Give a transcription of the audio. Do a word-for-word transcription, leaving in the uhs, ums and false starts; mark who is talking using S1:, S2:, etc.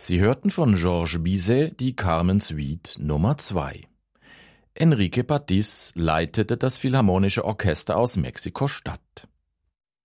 S1: Sie hörten von Georges Bizet die Carmen Suite Nummer zwei. Enrique Partis leitete das Philharmonische Orchester aus Mexiko-Stadt.